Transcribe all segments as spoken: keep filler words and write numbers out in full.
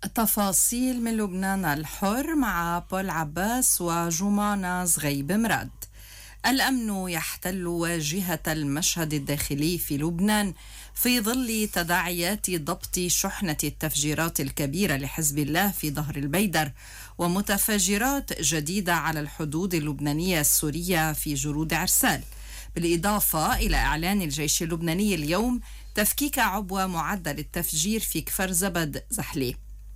تفاصيل من لبنان الحر مع بول عباس وجمانة زغيب مراد. الأمن يحتل واجهة المشهد الداخلي في لبنان في ظل تداعيات ضبط شحنة التفجيرات الكبيرة لحزب الله في ظهر البيدر ومتفجرات جديدة على الحدود اللبنانية السورية في جرود عرسال، بالإضافة إلى إعلان الجيش اللبناني اليوم تفكيك عبوة معدل التفجير في كفر زبد زحلي.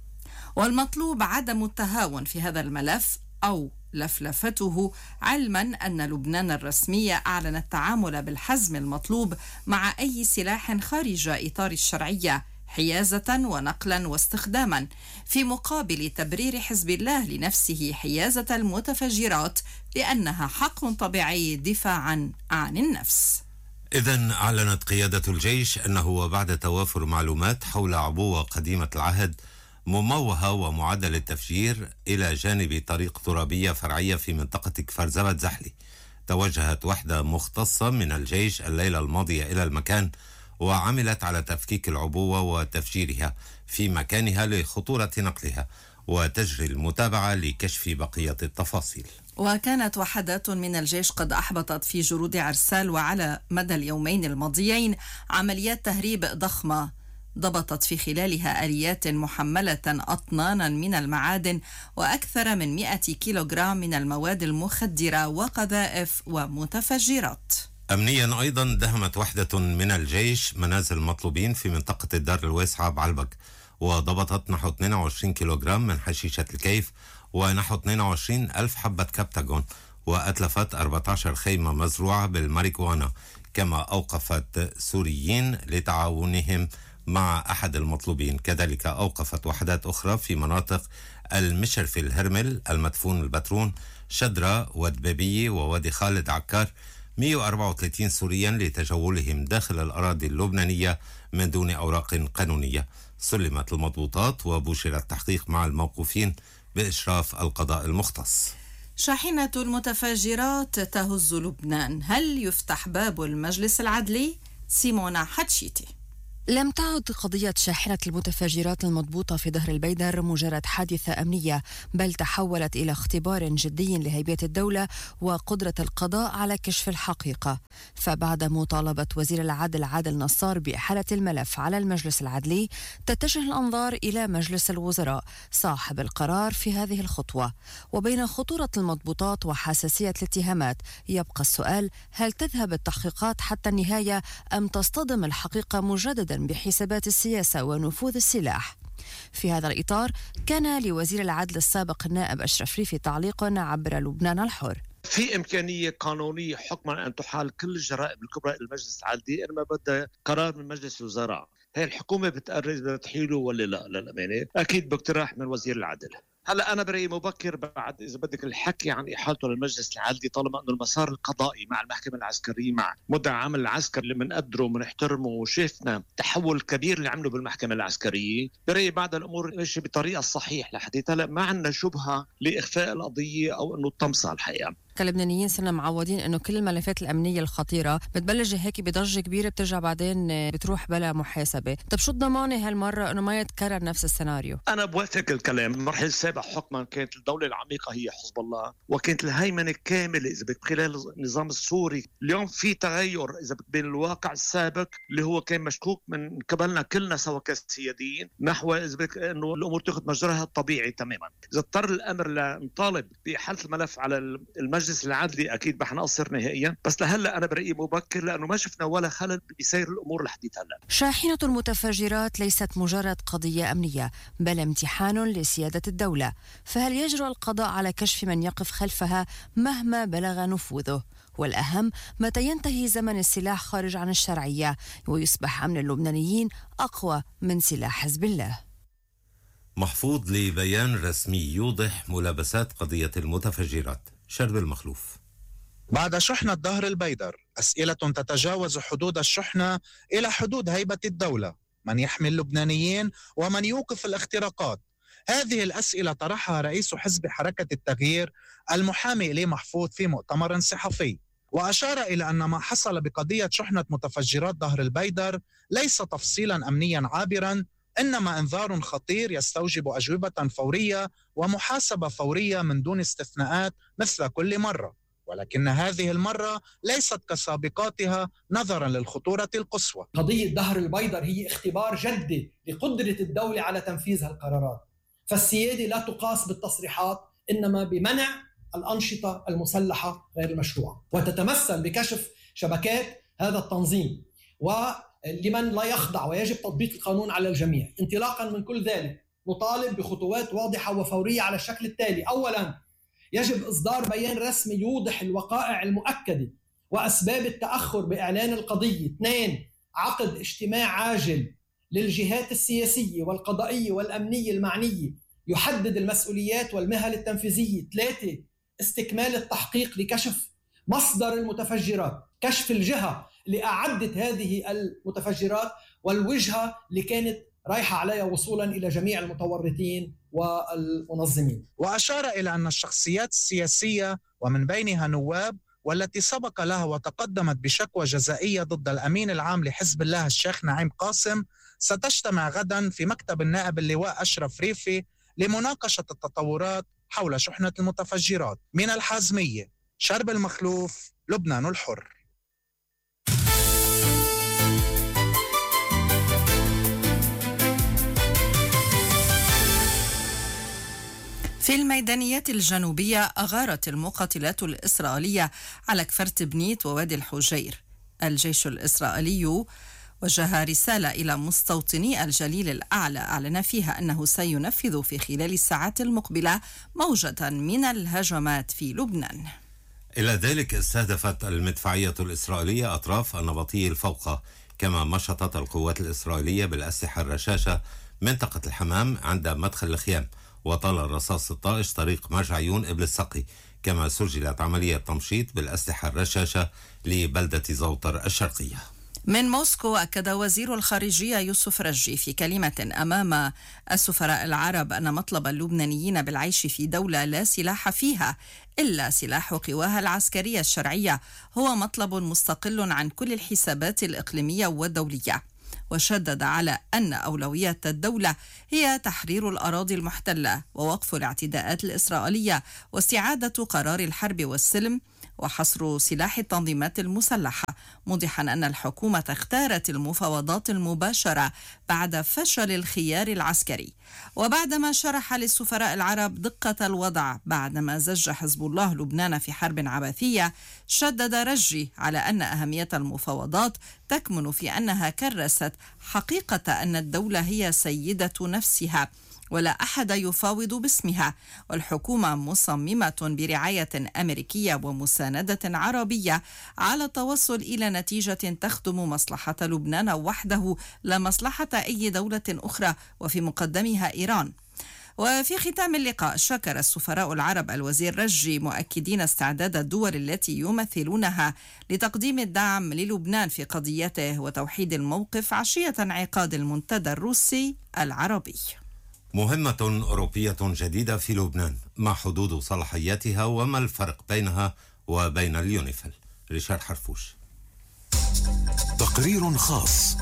والمطلوب عدم التهاون في هذا الملف أو لفلفته، علما أن لبنان الرسمية أعلن التعامل بالحزم المطلوب مع أي سلاح خارج إطار الشرعية حيازة ونقلا واستخداما، في مقابل تبرير حزب الله لنفسه حيازة المتفجرات بأنها حق طبيعي دفاعا عن النفس. إذن أعلنت قيادة الجيش أنه وبعد توافر معلومات حول عبوة قديمة العهد مموهة ومعدل التفجير إلى جانب طريق ترابية فرعية في منطقة كفر زبد زحلي، توجهت وحدة مختصة من الجيش الليلة الماضية إلى المكان وعملت على تفكيك العبوة وتفجيرها في مكانها لخطورة نقلها، وتجري المتابعة لكشف بقية التفاصيل. وكانت وحدات من الجيش قد أحبطت في جرود عرسال وعلى مدى اليومين الماضيين عمليات تهريب ضخمة ضبطت في خلالها آليات محملة أطنانا من المعادن وأكثر من مئة كيلوغرام من المواد المخدرة وقذائف ومتفجرات. أمنيا أيضا دهمت وحدة من الجيش منازل المطلوبين في منطقة الدار الواسعة بعلبك، وضبطت نحو اثنين وعشرين كيلوغرام من حشيشة الكيف ونحو اثنين وعشرين ألف حبة كابتاغون، وأتلفت أربعة عشر خيمة مزروعة بالماريجوانا، كما أوقفت سوريين لتعاونهم مع أحد المطلوبين. كذلك أوقفت وحدات أخرى في مناطق المشرف الهرمل، المدفون البترون، شدرة ودبابية ووادي خالد عكار مئة وأربعة وثلاثين سوريا لتجولهم داخل الأراضي اللبنانية من دون أوراق قانونية. سلمت المضبوطات وبشر التحقيق مع الموقوفين بإشراف القضاء المختص. شاحنة المتفجرات تهز لبنان، هل يفتح باب المجلس العدلي؟ سيمونا حتشيتي. لم تعد قضية شاحنة المتفجرات المضبوطة في ظهر البيدر مجرد حادثة أمنية، بل تحولت إلى اختبار جدي لهيبة الدولة وقدرة القضاء على كشف الحقيقة. فبعد مطالبة وزير العدل عادل نصار بإحالة الملف على المجلس العدلي، تتجه الأنظار إلى مجلس الوزراء صاحب القرار في هذه الخطوة. وبين خطورة المضبوطات وحساسية الاتهامات يبقى السؤال: هل تذهب التحقيقات حتى النهاية أم تصطدم الحقيقة مجددا بحسابات السياسة ونفوذ السلاح؟ في هذا الإطار كان لوزير العدل السابق النائب أشرف ريفي تعليق عبر لبنان الحر. في إمكانية قانونية حكما أن تحال كل الجرائم الكبرى إلى المجلس العدلي، إنما بدها قرار من مجلس الوزراء. هي الحكومة بتقرر إذا تحيله ولا لا. للأمانة أكيد باقتراح من وزير العدل. هلا أنا برأيي مبكر بعد إذا بدك الحكي عن إحالته للمجلس العدلي، طالما أنه المسار القضائي مع المحكمة العسكرية مع مدعي عام العسكر اللي بنقدره وبنحترمه وشفنا تحول كبير اللي عمله بالمحكمة العسكرية، برأيي بعد الأمور ماشي بطريقة الصحيح لحديث هلا، ما عندنا شبهة لإخفاء القضية أو أنه الطمسة. الحقيقة كلبنانيين صرنا معودين انه كل الملفات الامنيه الخطيره بتبلش هيك بضجه كبيره بترجع بعدين بتروح بلا محاسبه. طب شو الضمانه هالمره انه ما يتكرر نفس السيناريو؟ انا بوافق الكلام. المرحله السابقه حكما كانت الدوله العميقه هي حزب الله، وكانت الهيمنه الكامله اذا بدك خلال النظام السوري. اليوم في تغير اذا بدك بين الواقع السابق اللي هو كان مشكوك من قبلنا كلنا سوا كسياديين، نحو اذا بدك انه الامور تاخذ مجراها الطبيعي تماما. اذا اضطر الامر لنطالب باحاله الملف على المجلس المجلس العدلي أكيد رح نقصر نهائيا، بس لهلا أنا برأيي مبكر لأنه ما شفنا ولا خلل بسير الأمور لحديت هلا. شاحنة المتفجرات ليست مجرد قضية أمنية، بل امتحان لسيادة الدولة، فهل يجرؤ القضاء على كشف من يقف خلفها مهما بلغ نفوذه؟ والأهم، متى ينتهي زمن السلاح خارج عن الشرعية ويصبح أمن اللبنانيين أقوى من سلاح حزب الله؟ محفوظ لبيان رسمي يوضح ملابسات قضية المتفجرات. شرب المخلوف. بعد شحنة ظهر البيدر أسئلة تتجاوز حدود الشحنة إلى حدود هيبة الدولة، من يحمي اللبنانيين ومن يوقف الاختراقات. هذه الأسئلة طرحها رئيس حزب حركة التغيير المحامي إليه محفوظ في مؤتمر صحفي، وأشار إلى أن ما حصل بقضية شحنة متفجرات ظهر البيدر ليس تفصيلا أمنيا عابرا، إنما إنذار خطير يستوجب أجوبة فورية ومحاسبة فورية من دون استثناءات مثل كل مرة، ولكن هذه المرة ليست كسابقاتها نظرا للخطورة القصوى. قضية دهر البيضر هي اختبار جدي لقدرة الدولة على تنفيذ هالقرارات، فالسيادة لا تقاس بالتصريحات إنما بمنع الأنشطة المسلحة غير المشروعة، وتتمثل بكشف شبكات هذا التنظيم ولمن لا يخضع، ويجب تطبيق القانون على الجميع. انطلاقا من كل ذلك نطالب بخطوات واضحة وفورية على الشكل التالي: أولا، يجب إصدار بيان رسمي يوضح الوقائع المؤكدة وأسباب التأخر بإعلان القضية. اثنين، عقد اجتماع عاجل للجهات السياسية والقضائية والأمنية المعنية يحدد المسؤوليات والمهل التنفيذية. ثلاثة، استكمال التحقيق لكشف مصدر المتفجرات، كشف الجهة اللي أعدت هذه المتفجرات والوجهة اللي كانت رايحة عليها وصولا إلى جميع المتورطين والمنظمين. وأشار إلى أن الشخصيات السياسية ومن بينها نواب والتي سبق لها وتقدمت بشكوى جزائية ضد الأمين العام لحزب الله الشيخ نعيم قاسم ستجتمع غدا في مكتب النائب اللواء أشرف ريفي لمناقشة التطورات حول شحنة المتفجرات. من الحازمية، شرب المخلوف، لبنان الحر. في الميدانيات الجنوبية أغارت المقاتلات الإسرائيلية على كفر تبنيت ووادي الحجير. الجيش الإسرائيلي وجه رسالة إلى مستوطني الجليل الأعلى أعلن فيها أنه سينفذ في خلال الساعات المقبلة موجة من الهجمات في لبنان. إلى ذلك استهدفت المدفعية الإسرائيلية أطراف النبطي الفوقة، كما مشطت القوات الإسرائيلية بالأسلحة الرشاشة منطقة الحمام عند مدخل الخيام، وطال الرصاص الطائش طريق مرج عيون إبل السقي، كما سجلت عملية تمشيط بالأسلحة الرشاشة لبلدة زوطر الشرقية. من موسكو، أكد وزير الخارجية يوسف رجي في كلمة أمام السفراء العرب أن مطلب اللبنانيين بالعيش في دولة لا سلاح فيها إلا سلاح قواها العسكرية الشرعية هو مطلب مستقل عن كل الحسابات الإقليمية والدولية، وشدد على أن أولوية الدولة هي تحرير الأراضي المحتلة ووقف الاعتداءات الإسرائيلية واستعادة قرار الحرب والسلم وحصر سلاح التنظيمات المسلحة، موضحا أن الحكومة اختارت المفاوضات المباشرة بعد فشل الخيار العسكري. وبعدما شرح للسفراء العرب دقة الوضع بعدما زج حزب الله لبنان في حرب عبثية، شدد رجي على أن أهمية المفاوضات تكمن في أنها كرست حقيقة أن الدولة هي سيدة نفسها ولا أحد يفاوض باسمها، والحكومة مصممة برعاية أمريكية ومساندة عربية على التوصل إلى نتيجة تخدم مصلحة لبنان وحده لا مصلحة أي دولة أخرى وفي مقدمها إيران. وفي ختام اللقاء شكر السفراء العرب الوزير رجي، مؤكدين استعداد الدول التي يمثلونها لتقديم الدعم للبنان في قضيته وتوحيد الموقف عشية انعقاد المنتدى الروسي العربي. مهمة أوروبية جديدة في لبنان، ما حدود صلاحياتها وما الفرق بينها وبين اليونيفيل؟ ريشارد حرفوش. تقرير خاص.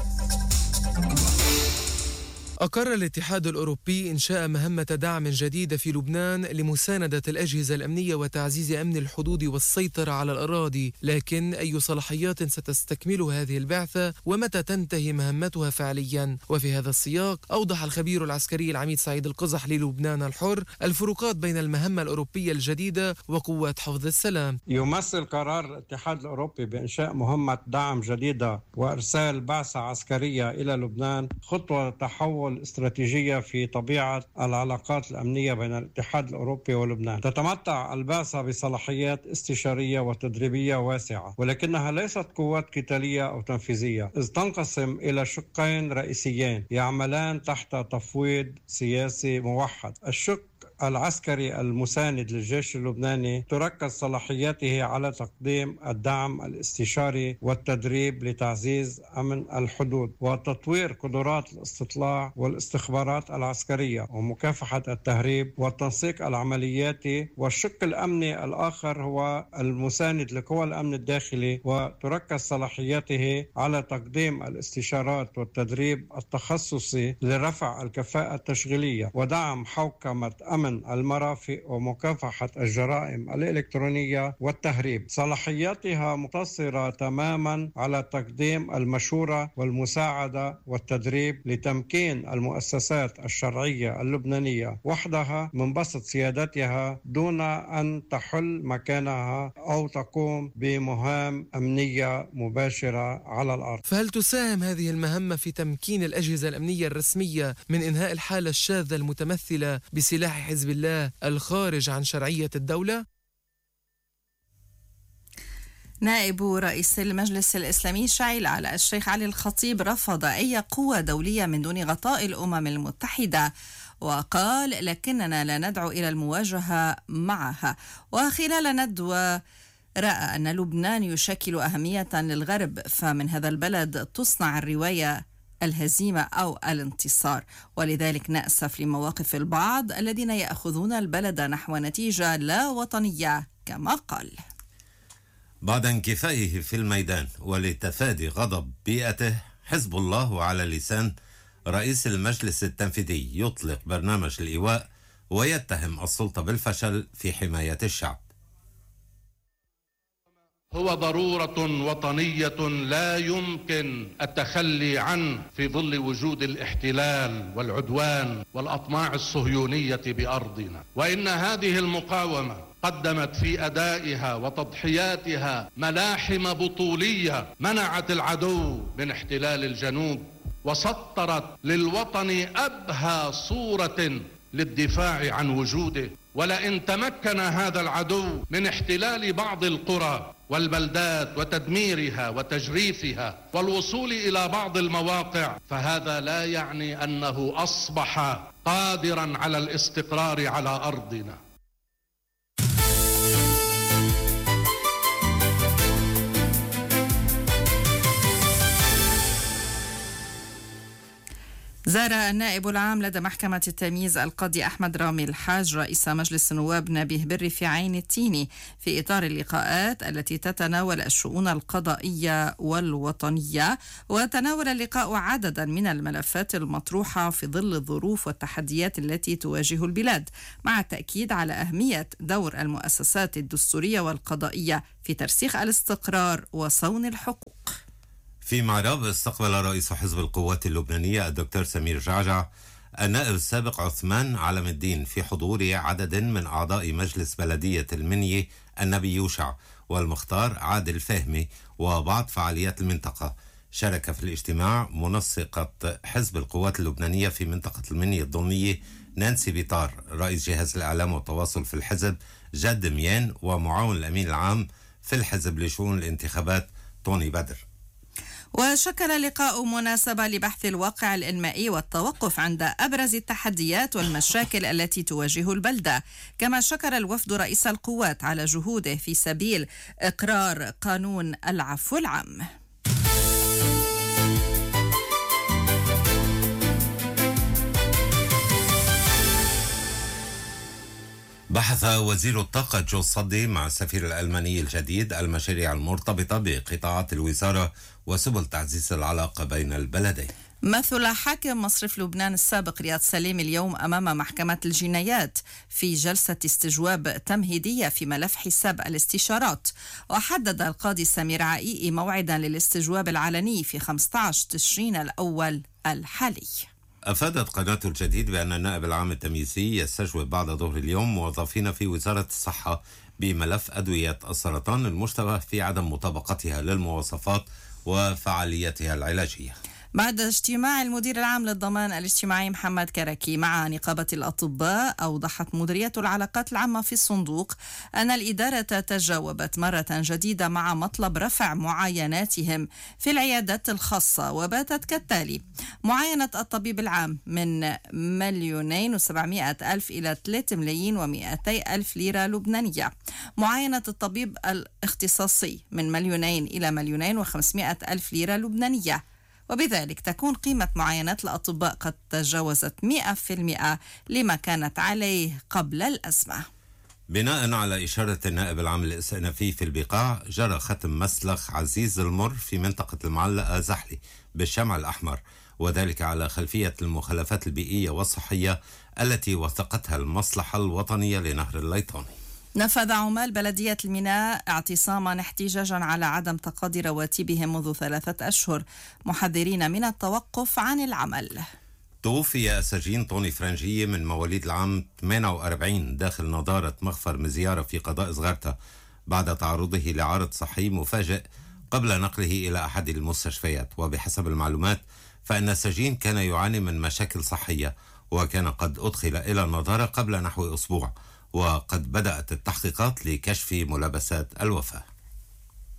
أقر الاتحاد الأوروبي إنشاء مهمة دعم جديدة في لبنان لمساندة الأجهزة الأمنية وتعزيز أمن الحدود والسيطرة على الأراضي، لكن أي صلاحيات ستستكمل هذه البعثة ومتى تنتهي مهمتها فعليا؟ وفي هذا السياق أوضح الخبير العسكري العميد سعيد القزح للبنان الحر الفروقات بين المهمة الأوروبية الجديدة وقوات حفظ السلام. يمثل قرار الاتحاد الأوروبي بإنشاء مهمة دعم جديدة وإرسال بعثة عسكرية إلى لبنان خطوة تحول الاستراتيجية في طبيعة العلاقات الأمنية بين الاتحاد الأوروبي ولبنان. تتمتع البعثة بصلاحيات استشارية وتدريبية واسعة، ولكنها ليست قوات قتالية أو تنفيذية، إذ تنقسم إلى شقين رئيسيين يعملان تحت تفويض سياسي موحد. الشق العسكري المساند للجيش اللبناني تركز صلاحياته على تقديم الدعم الاستشاري والتدريب لتعزيز أمن الحدود وتطوير قدرات الاستطلاع والاستخبارات العسكرية ومكافحة التهريب والتنسيق العملياتي. والشق الأمني الآخر هو المساند لقوى الأمن الداخلي وتركز صلاحياته على تقديم الاستشارات والتدريب التخصصي لرفع الكفاءة التشغيلية ودعم حوكمة أمن المرافق ومكافحة الجرائم الإلكترونية والتهريب. صلاحياتها مقتصرة تماما على تقديم المشورة والمساعدة والتدريب لتمكين المؤسسات الشرعية اللبنانية وحدها من بسط سيادتها دون أن تحل مكانها أو تقوم بمهام أمنية مباشرة على الأرض. فهل تساهم هذه المهمة في تمكين الأجهزة الأمنية الرسمية من إنهاء الحالة الشاذة المتمثلة بسلاح حزب الله الخارج عن شرعية الدولة؟ نائب رئيس المجلس الإسلامي شعيل على الشيخ علي الخطيب رفض أي قوة دولية من دون غطاء الأمم المتحدة وقال لكننا لا ندعو إلى المواجهة معها. وخلال ندوة رأى أن لبنان يشكل أهمية للغرب، فمن هذا البلد تصنع الرواية الهزيمة أو الانتصار، ولذلك نأسف لمواقف البعض الذين يأخذون البلد نحو نتيجة لا وطنية كما قال. بعد انكفائه في الميدان ولتفادي غضب بيئته، حزب الله وعلى لسان رئيس المجلس التنفيذي يطلق برنامج الإيواء ويتهم السلطة بالفشل في حماية الشعب. هو ضرورة وطنية لا يمكن التخلي عنه في ظل وجود الاحتلال والعدوان والأطماع الصهيونية بأرضنا، وإن هذه المقاومة قدمت في أدائها وتضحياتها ملاحم بطولية منعت العدو من احتلال الجنوب وسطرت للوطن أبهى صورة للدفاع عن وجوده. ولئن تمكن هذا العدو من احتلال بعض القرى والبلدات وتدميرها وتجريفها والوصول إلى بعض المواقع، فهذا لا يعني أنه أصبح قادرا على الاستقرار على أرضنا. زار النائب العام لدى محكمة التمييز القاضي أحمد رامي الحاج رئيس مجلس النواب نبيه بري في عين التيني في إطار اللقاءات التي تتناول الشؤون القضائية والوطنية. وتناول اللقاء عددا من الملفات المطروحة في ظل الظروف والتحديات التي تواجه البلاد، مع التأكيد على أهمية دور المؤسسات الدستورية والقضائية في ترسيخ الاستقرار وصون الحقوق. في معرض استقبل رئيس حزب القوات اللبنانية الدكتور سمير جعجع النائب السابق عثمان علم الدين في حضور عدد من أعضاء مجلس بلدية المنية النبي يوشع والمختار عادل فهمي وبعض فعاليات المنطقة. شارك في الاجتماع منسقة حزب القوات اللبنانية في منطقة المنية الضمنية نانسي بيطار، رئيس جهاز الإعلام والتواصل في الحزب جد ميان، ومعاون الأمين العام في الحزب لشؤون الانتخابات توني بدر. وشكل اللقاء مناسبة لبحث الواقع الإنمائي والتوقف عند أبرز التحديات والمشاكل التي تواجه البلدة. كما شكر الوفد رئيس القوات على جهوده في سبيل إقرار قانون العفو العام. بحث وزير الطاقة جو الصدي مع السفير الألماني الجديد المشاريع المرتبطة بقطاعات الوزارة وسبل تعزيز العلاقة بين البلدين. مثل حاكم مصرف لبنان السابق رياض سليم اليوم أمام محكمة الجنايات في جلسة استجواب تمهيدية في ملف حساب الاستشارات. وحدد القاضي سمير عائيي موعدا للاستجواب العلني في خمسة عشر تشرين الأول الحالي. أفادت قناة الجديد بأن النائب العام التمييزي يستجوب بعد ظهر اليوم موظفين في وزارة الصحة بملف أدوية السرطان المشتبه في عدم مطابقتها للمواصفات وفعاليتها العلاجية. بعد اجتماع المدير العام للضمان الاجتماعي محمد كركي مع نقابة الأطباء، أوضحت مديرية العلاقات العامة في الصندوق أن الإدارة تجاوبت مرة جديدة مع مطلب رفع معايناتهم في العيادات الخاصة، وباتت كالتالي: معاينة الطبيب العام من مليونين وسبعمائة ألف إلى ثلاثة ملايين ومئتي ألف ليرة لبنانية، معاينة الطبيب الاختصاصي من مليونين إلى مليونين وخمسمائة ألف ليرة لبنانية، وبذلك تكون قيمة معاينات الأطباء قد تجاوزت مئة بالمئة لما كانت عليه قبل الأزمة. بناء على إشارة النائب العام الاستئنافي في البقاع، جرى ختم مسلخ عزيز المر في منطقة المعلقة زحلي بالشمع الأحمر، وذلك على خلفية المخالفات البيئية والصحية التي وثقتها المصلحة الوطنية لنهر الليطاني. نفذ عمال بلدية الميناء اعتصاما احتجاجا على عدم تقاضي رواتبهم منذ ثلاثة أشهر، محذرين من التوقف عن العمل. توفي السجين طوني فرنجية من مواليد العام ثمانية وأربعين داخل نظارة مخفر مزيارة في قضاء صغرتة بعد تعرضه لعرض صحي مفاجئ قبل نقله إلى أحد المستشفيات. وبحسب المعلومات فإن السجين كان يعاني من مشاكل صحية، وكان قد أدخل إلى النظارة قبل نحو أسبوع، وقد بدأت التحقيقات لكشف ملابسات الوفاة.